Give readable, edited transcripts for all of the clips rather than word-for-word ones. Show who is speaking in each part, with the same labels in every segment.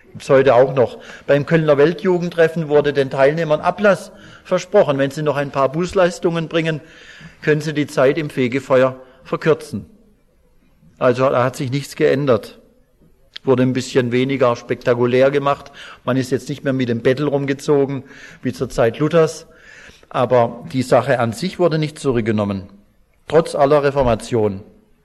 Speaker 1: Gibt's heute auch noch. Beim Kölner Weltjugendtreffen wurde den Teilnehmern Ablass versprochen. Wenn sie noch ein paar Busleistungen bringen, können sie die Zeit im Fegefeuer verkürzen. Also da hat sich nichts geändert. Wurde ein bisschen weniger spektakulär gemacht. Man ist jetzt nicht mehr mit dem Bettel rumgezogen, wie zur Zeit Luthers. Aber die Sache an sich wurde nicht zurückgenommen. Trotz aller Reformation.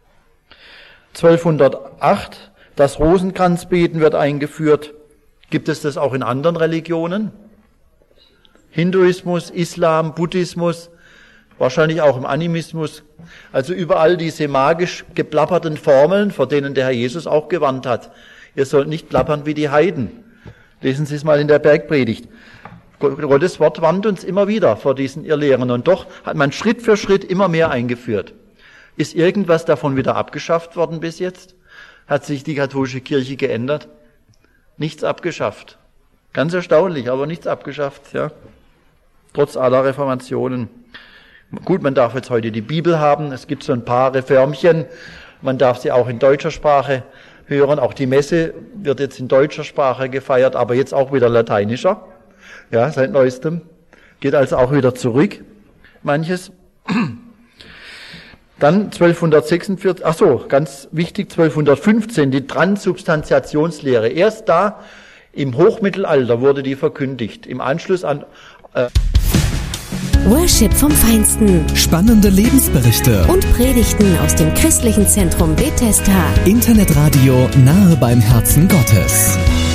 Speaker 1: 1208, das Rosenkranzbeten wird eingeführt. Gibt es das auch in anderen Religionen? Hinduismus, Islam, Buddhismus, wahrscheinlich auch im Animismus. Also überall diese magisch geplapperten Formeln, vor denen der Herr Jesus auch gewarnt hat. Ihr sollt nicht plappern wie die Heiden. Lesen Sie es mal in der Bergpredigt. Gottes Wort warnt uns immer wieder vor diesen Irrlehren. Und doch hat man Schritt für Schritt immer mehr eingeführt. Ist irgendwas davon wieder abgeschafft worden bis jetzt? Hat sich die katholische Kirche geändert? Nichts abgeschafft. Ganz erstaunlich, aber nichts abgeschafft, ja. Trotz aller Reformationen. Gut, man darf jetzt heute die Bibel haben. Es gibt so ein paar Reformchen. Man darf sie auch in deutscher Sprache hören. Auch die Messe wird jetzt in deutscher Sprache gefeiert, aber jetzt auch wieder lateinischer. Ja, seit Neuestem. Geht also auch wieder zurück, manches. Dann 1246, ganz wichtig, 1215, die Transubstantiationslehre. Erst da im Hochmittelalter wurde die verkündigt. Im Anschluss an
Speaker 2: Worship vom Feinsten.
Speaker 3: Spannende Lebensberichte
Speaker 2: Und Predigten aus dem christlichen Zentrum Bethesda.
Speaker 3: Internetradio nahe beim Herzen Gottes.